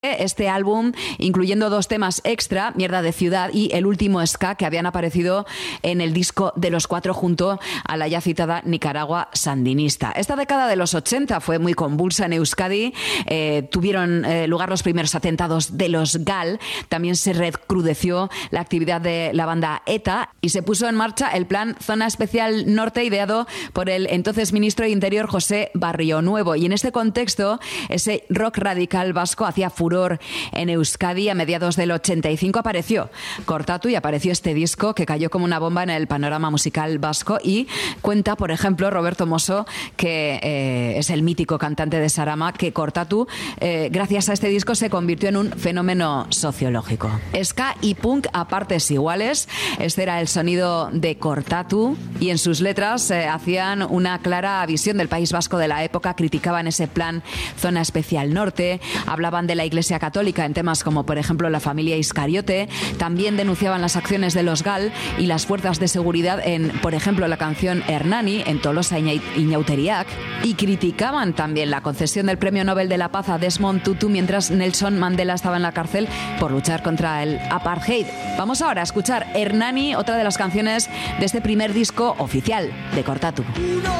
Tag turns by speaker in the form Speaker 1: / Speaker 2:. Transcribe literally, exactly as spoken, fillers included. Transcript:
Speaker 1: Este álbum, incluyendo dos temas extra, Mierda de Ciudad y El Último Ska, que habían aparecido en el disco de Los Cuatro junto a la ya citada Nicaragua sandinista. Esta década de los ochenta fue muy convulsa en Euskadi. Eh, tuvieron eh, lugar los primeros atentados de los GAL. También se recrudeció la actividad de la banda ETA y se puso en marcha el plan Zona Especial Norte, ideado por el entonces ministro de Interior José Barrionuevo. Y en este contexto, ese rock radical vasco hacía furor en Euskadi. A mediados del ochenta y cinco apareció Kortatu y apareció este disco que cayó como una bomba en el panorama musical vasco. Y cuenta, por ejemplo, Roberto Mosso, que eh, es el mítico cantante de Sarama, que Kortatu, eh, gracias a este disco, se convirtió en un fenómeno sociológico. Ska y punk a partes iguales. Este era el sonido de Kortatu y en sus letras eh, hacían una clara visión del País Vasco de la época. Criticaban ese plan Zona Especial Norte, hablaban de la Iglesia Católica en temas como, por ejemplo, la familia Iscariote. También denunciaban las acciones de los GAL y las fuerzas de seguridad en, por ejemplo, la canción Hernani, en Tolosa y Ñauteriak. Y criticaban también la concesión del Premio Nobel de la Paz a Desmond Tutu mientras Nelson Mandela estaba en la cárcel por luchar contra el apartheid. Vamos ahora a escuchar Hernani, otra de las canciones de este primer disco oficial de Kortatu.